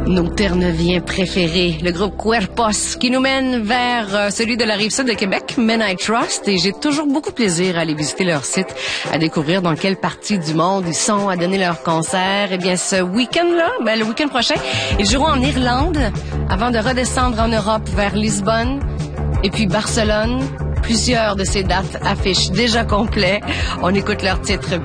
Nos Terre-Neuviens préférés, le groupe Cuerpos, qui nous mène vers celui de la Rive-Sud de Québec, Men I Trust, et j'ai toujours beaucoup de plaisir à aller visiter leur site, à découvrir dans quelle partie du monde ils sont, à donner leurs concerts. Eh bien, ce week-end-là, le week-end prochain, ils joueront en Irlande, avant de redescendre en Europe vers Lisbonne, et puis Barcelone. Plusieurs de ces dates affichent déjà complet. On écoute leur titre